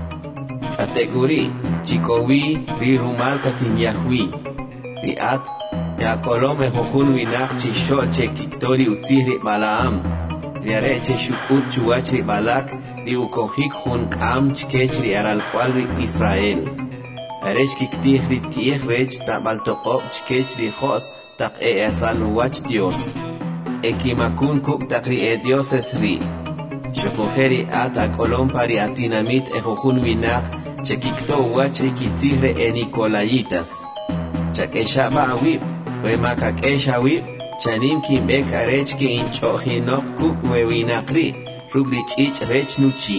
Kategori, chikowi, ri rumal katinyahwi, ri at, ya kolome jojun winach chishol che kiktori utzihri balaam, ri areche shukut chuachri balak, ri ukohik hun kam chkechri aral kwalri Israel. Arech kiktihri tieh rech tabaltokop chkechri jos tak asal wach Dios. Ekimakun kuk takri dioses ri. Shokojeri at akolom pari atinamit ejojun winach, chekikto wachri kitzihre enikolayitas. Chakeshaba awib, wemakakesha awib, chanim kimbek arechki inchohinok kuk wewinakri, rubri chich rech nuchi.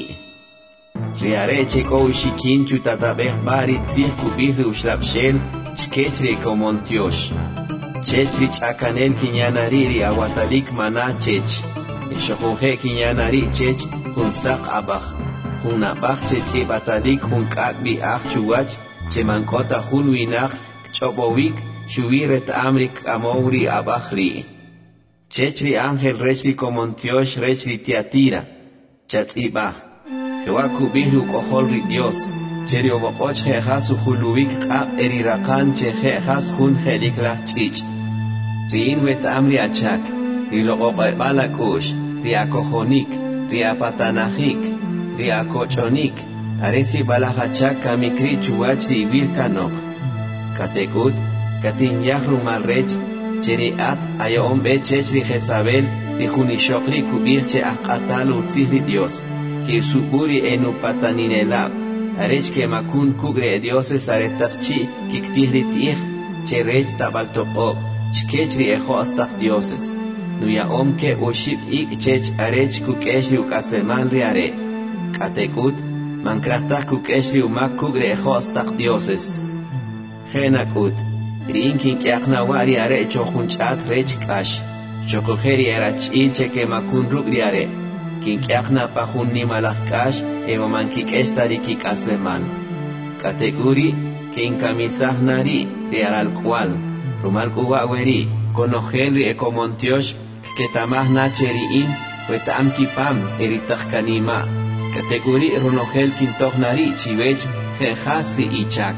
Riareche ko ushikin chutatabeh bari tzih kubihri ushlapshel, chkechri komontiosh. Chechri chakanel kinyanariri awatalik mana chech. Ishojoje kinyanari chech, hunsak abach. Hunabach che batalik hun kakbi ach chuwach, che mankota hun winach, chobowik, shuviret amrik amowri abachri. Chechri ángel rechri komontiosh rechri Tiatira, chatzibach. Jewa kubihru koholri Dios, cheri obopoch jejas uhuluvik kab erirakan che jejas hun jelik lach chich. Riin wet amri achak, rilogobalakush, riakohonik, riapatanahik, riakochonik, aresi balahachak kamikri chuachri virkanok. Katekut, katin yahru malrech, cheri at ayom bechechri Jezabel, rijunishokri kubirche akatal utzihri Dios, que suburi enu pataninelab, arech que makun kugre dioses aretakchi, kiktihri tih, cherech tabaltopop, chkechri ejo astach dioses. Nuya omke ushib ik chech arech kukeshri ukasleman riare. Katekut, mankrachtach kukeshri umak kugre ejo astach dioses. Genakut, rinkin kiaknawari arech ojunchat rech kash, chokojeri erach ilche que makun rugriare. Kinkiakna pahun ni malakash, eva mankikestari kikasleman. Kategori, kinkamisah nari, riaral cual, rumal kuwaweri, konojelri ekomontiosh, ketamah nacheriin, wetam kipam, eritachkanima. Kategori ronogel kintohnari, chivech, jehasri ichak.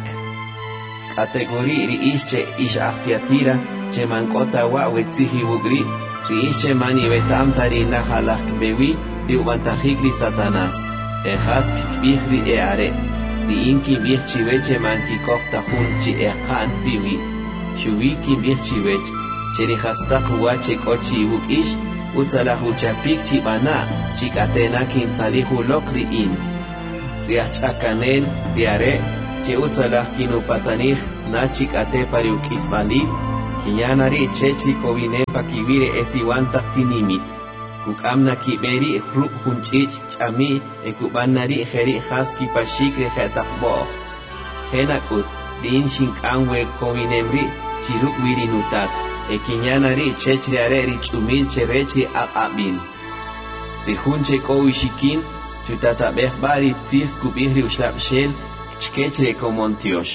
Kategori ri ische ish achtiatira, che mankota wa wetzihi bugri, ri ische mani vetam tarina halak bewi, riubantajikri Satanás, ejas kikbihri eare, riinki bihchiveche man kikofta junchi ekan piwi, shubiki bihchivech, cherihastak huache kochi ish, utzalahuchapik chibana, chikatena kintzalihu lokri in. Riachakanel, riare, Cheutzalaj kinupatanij nachik ate pariuk isbalil, Kinyanari chechri kovinepa kivire esiwantak tinimit. Kukamna kiberi hruk hunchich chami ekubanari jeri haski pashikre jetakbo. Henakut din shinkanwe kovinemri chiruk virinutat. Ekinyanari chechri areri chumil cherechri akabil. Rihunche kovishikin chutatabeh bari tzih kubihri ushlapshel chkechre komontiosh.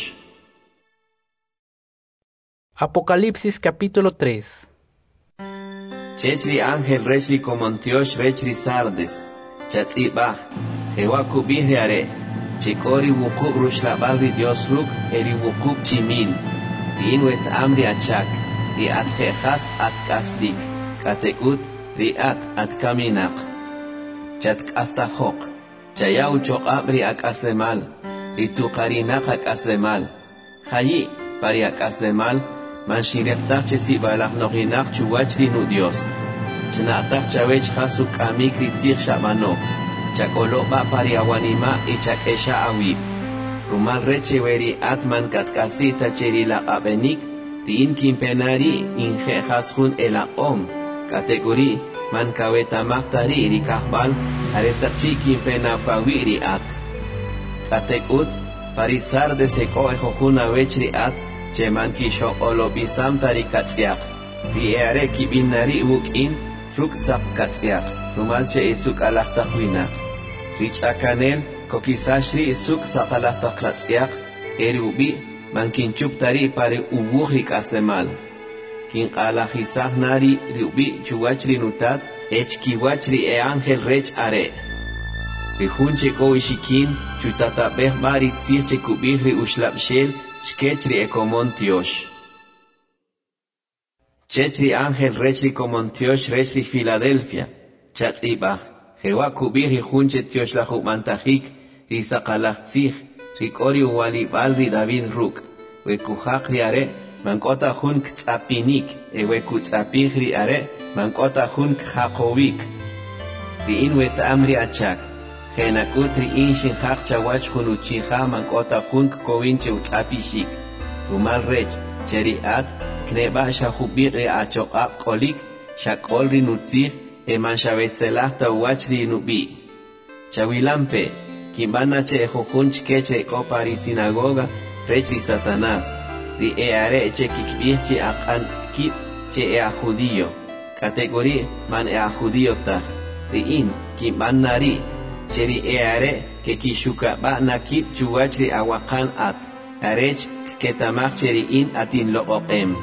Apocalipsis capítulo 3. Chechri ángel rechri komontiosh rechri sardes. Chatzibah. Jehová kubihri are. Chekori wukub rushlabahri Dios ruk eri wukub chimil. Riinwet amri achak. Riat jehas at kasdik. Katekut riat at kaminak. Chatk astahok. Chayau chokab riak aslemal. Ritukarinak ak aslemal. Hayi pariak aslemal. Man shireptach chesi balach noginach chuwachri nu Dios. Chnatach chawech hasuk amikri tzich shamano. Chakolo ba pariawanima y chakesha awib. Rumal reche veri atman katkasita cheri la abenik. Tin kimpenari inje hasun ela om. Kategori man kaweta mahtari rikahbal. Aretachi kimpena pawiri at. Katekut parisar de seko ejojuna vechri at. Cheman kisho olobisam tarikatsiak. Riere kibinari ukin ruksak katsiak. Rumalche isuk alahtakwina. Rich akanel kokisashri isuk sakalahtaklatsiak. Erubi mankinchuptari pare ubuhrik aslemal. Kin alahisah nari rubi chuachri nutat. Echkiwachri e ángel rech are. Rihunche koishikin chutatabeh bari tzirche kubihri ushlapshel. Chkechri ekomontiosh. Chechri ángel rechri komontiosh rechri Filadelfia. Chatzibah. Jehová kubiri junche tiosh la humantajik. Risakalachtzich. Rikori uwalibal ri David ruk. Wekujak are. Mankota hun ktzapinik. Wekutzapich are. Mankota hun kjakowik. Riin weta amri achak. Genakutri inshin hak chawach hunuchiha mankota hunk kovinche utzapishik. Rumal rech, cheriat, kneba shahubiri achokap kolik, shakolri nutzih, eman shavetzelahta wachri nubi. Chawilampe, kimbana che jujunch keche kopari sinagoga, rechri Satanás. Ri eare che kikbirchi akan kip che ea judío. Categoría man ea judío tach. Riin, kimbannari. Cheri eare que kishuka ba nakip chuachri awakan at. Arech ketamach cheri in atin lo opem.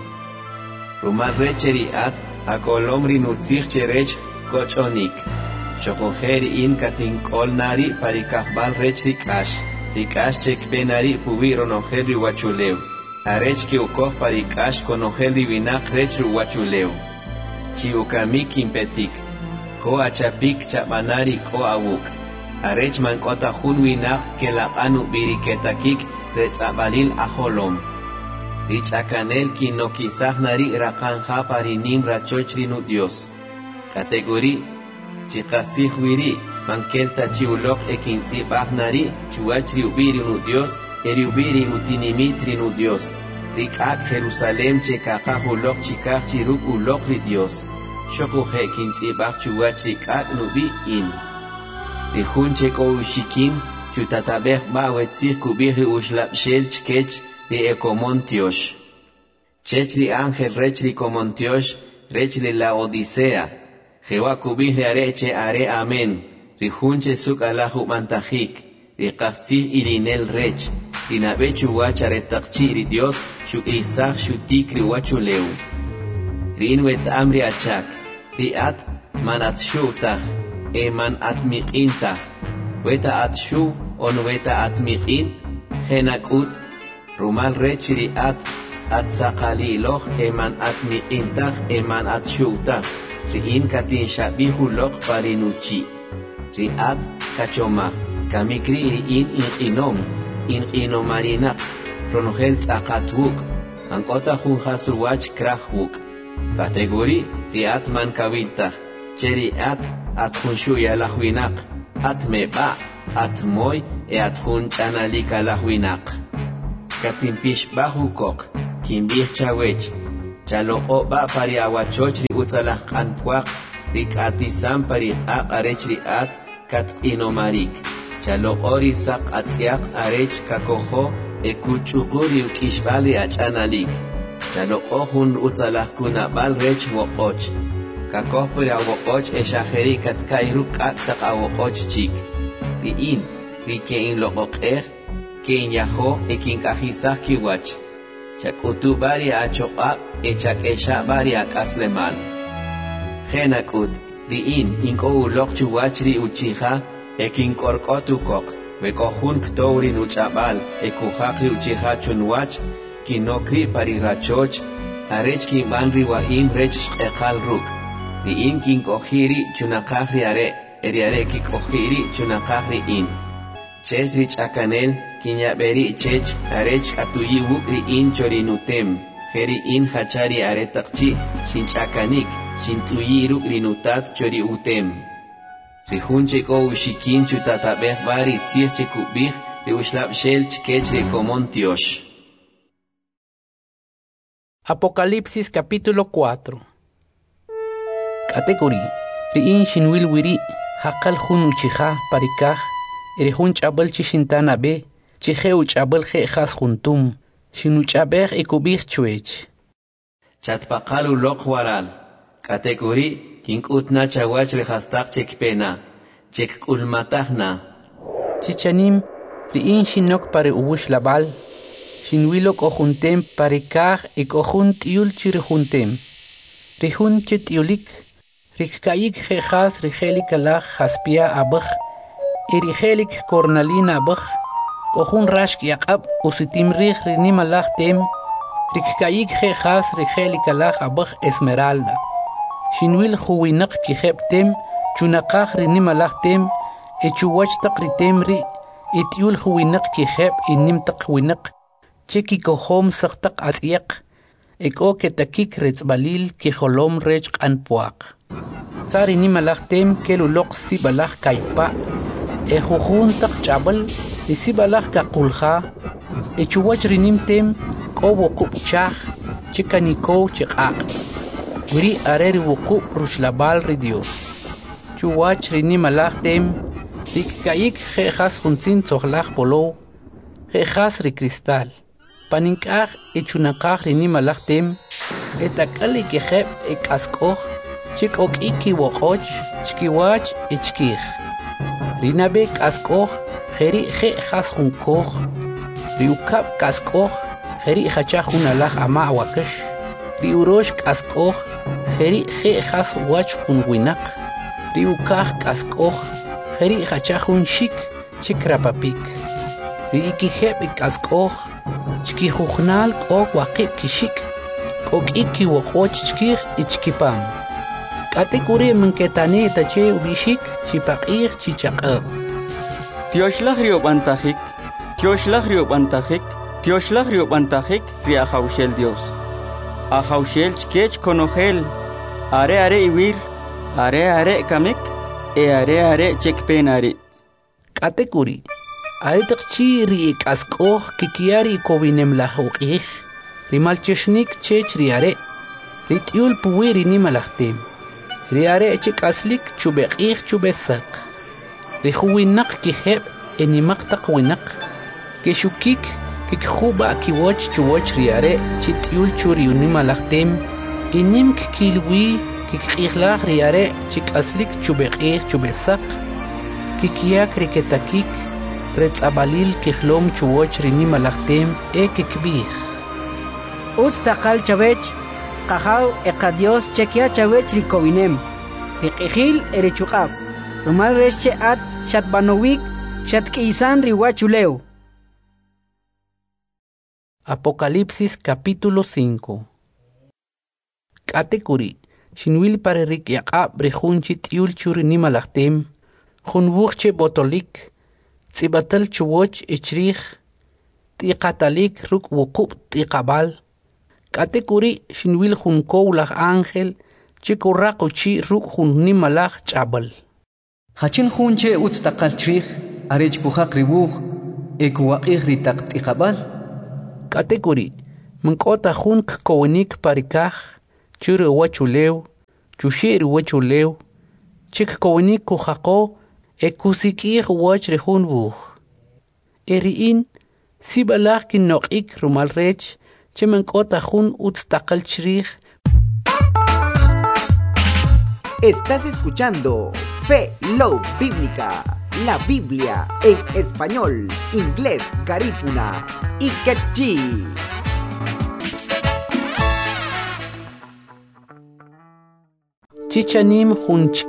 Rumal recheri at akolomri nutzich cherech kochonik. Shokonjeri in katin kolnari parikahbal rech rikash. Rikash chekbenari pubiro nojeri wachuleu. Arech ki ukoh parikash konojeri vinak rech wachuleu. Chiukamik impetik. Ko achapik chabanari ko awuk. Arech mankota hunwinach que la anu biriketakik retzabalil aholom. Rich akanel ki no kisah nari rakanja parinim rachochri nu Dios. Kategori chikasih wiri mankelta chiulok ekinzi bahnari chuachri ubiri nu Dios eri ubiri utinimitri nu Dios. Rikak Jerusalem chekakahulok chikach chiruk ulok ri Dios. Shokuhe kinzi bah chuachri kak nubi in. Rihunche koushikin, chutatabeh bawetzih kubihri ushlapshel chkech de ekomontiosh. Chechri ángel rechri komontiosh, rechri la odisea. Jehová kubihri areche are amen. Rihunche suk alahu mantajik. Rikasih irinel rech. Rinabechu wacharetakchi ri Dios, shuk isach shutikri wachuleu. Rinwet amri achak. Riat manat shutach. Eman atmiqinta. Weta atshu on weta atmiqin. Henakut. Rumal rechri atsakaliloch eman atmiqintach eman atshutach. Riin katin shabihulok parinuchi. Riat kachomach. Kamikri riin inqinom. Inqinomarinak. Ronogel tzakatvuk. Ankota junjasuwach krahvuk. Kategori riat man kaviltach. Cheriat atjunshu yalahwinak. Atmeba, atmoy, atjun chanalika lahwinak. katimpish bahukok kimbih chawech chaloqo ba pari awachoch ri utsalah qanpuaq rik'atisam pari q'aq arech ri'at kat inomarik chaloqo ri saq atz'iaq arech kakojo ekuch'uquri uk'ishbali ach'analik chaloqo jun utsalah kunabal rech woqoch kakoj pari awoqoch exajeri katkairu k'ak taq awoqoch chik ri'in rike'in loqoq'ej ke'in yajo ekink'ajisaj kiwach chak'utu bari achoq'ab echak'exa bari ak'aslemal jenak'ut ri'in ink'o uloq chuwach ri uchija ekink'ork'ot ukoq bekojun ktow ri nuch'ab'al ekujaq ri uchija chunwach kinok ri pari rachoch arech kinb'an ri wa'im rech xq'eqal ruk' ri'in kink'oji ri chunaqaj ri are' eri are' kik'oji ri chunaqaj ri'in ches ri ch'akanel kinyab'eri chech arech k'atuyi wuk' ri'in chorinutem jeri'in jachari are taqchi xinch'akanik xint'uyi ruk' rinutat chori utem rijun chek'o uxikin chutatab'ej bari tzij chekub'ij ri uxlab'xel chkech ri komon tiox. Apocalipsis capítulo 4. Categoría ri'in xinwil wiri haqal jun uchija parikaj rijun ch'abal chixintana be chije uch'abal je'jas juntum xinuch'abej ekub'ij chwech chatpaqal uloq waral categori kink'utna chawach rejastaq chekpena chek'ulmatajna chichanim ri'in xinok pare uwux labal xinwilok ojuntem parikaj ekojun t'yul chirijuntem rijun chit'yulik rikka'yik je'jas rijelik alaj jaspia abaj irijelik cornalina abaj kojun rashk yaq'ab usitim rij rinimalaj tem rikka'yik je'jas rijelik alaj abaj esmeralda xinwil juwinaq kijeb tem chunaqaj rinimalaj tem echuwach taq ritem ri it'yul juwinaq kijeb inim taq winaq chekikojom saq taq atz'yaq ek'o ketakik retz'balil kijolom rech q'anpuaq tzar rinimalaj tem keluloq sibalaj kaypa' ejujun taq ch'abal isibalaj kaqulja echuwach rinimtem k'o wuqub' chaj chikanikow chiq'aq wiri are ri wuqub' ruxlabal ri Dios chuwach rinimalaj tem rikka'yik je'jas juntzin tzojlaj polow je'jas ri cristal panink'aj echunaqaj rinimalaj tem etak'al ikejeb' ek'ask'oj chik'ok'ik kiwoq'och chkiwach echkij rinabe k'ask'oj jeri' je'jas junkoj ri ukab' k'ask'oj jeri' jachaj jun alaj ama' wakax ri urox k'ask'oj jeri' je'jas wach jun winaq ri ukaj k'ask'oj jeri' jachaj jun xik chikrapapik ri ikijeb' k'ask'oj chkijujnal k'o waqib' kixik k'ok'ik kiwoq'och chkij ichkipam k'atikuri minketani tache ubixik chipaq'ij chichaq'ab Tioxlaj riob'antajik Tioxlaj riob'antajik Tioxlaj riob'antajik ri ajawxel Dios ajawxel chkech konojel are iwir are kamik are chekpenari k'atikuri are taqchi ri ik'ask'oj kikiyari kobinem laj uq'ij rimalchexnik chech ri are ri t'yul puwi rinimalaj tem ri are chik'aslik chubeq'ij chubesaq ri juwinaq kijeb' enimaq taq winaq kexukik kikjuba' kiwoch chuwoch ri are chit'yul chu ri unimalaj tem inim kikilwi kikq'ijlaj ri are chik'aslik chubeq'ij chubesaq kikiyak ri ketakik retz'abalil kijlom chuwoch rinimalaj tem kikb'ij utz taqal chawech qajaw eqa Dios chekia chawech rikowinem riq'ijil erichuq'ab rumal rex che'at xatbanowik xatk'isan riwachulew. Apocalipsis capítulo 5. K'atikuri xinwil pare rik yaq'ab rijun chit'yul chu rinimalaj tem jun wuj che botolik tz'ibatal chuwoch ichrij t''iqatalik ruk' wuqub' t''iqabal k'atikuri xinwil jun kow laj ángel chikurraq uchi ruk' jun nimalaj ch'abal Hachin jun che utz taqal chrij arech kujaq riwuj ekuwaq'ij ri taq t''iqab'al Katekuri, Mankota Hunk Kowenik Parikaj, Churu Wachulew, Chushir Wachulew, Chik Kowenik Kujako, Ekusikir Wach Rehunbuch. Eriin, Sibalaki Nokik Rumalrech, Chemankota Hun Utstakal Chrich. Estás escuchando Fe Love Bíblica, la Biblia en español, inglés, garífuna y quechí. Chichanim Hunchke